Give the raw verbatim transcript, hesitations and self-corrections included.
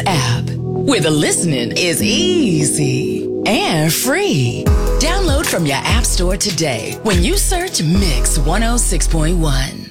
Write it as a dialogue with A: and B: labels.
A: app, where the listening is easy and free. Download from your app store today when you search Mix one oh six point one.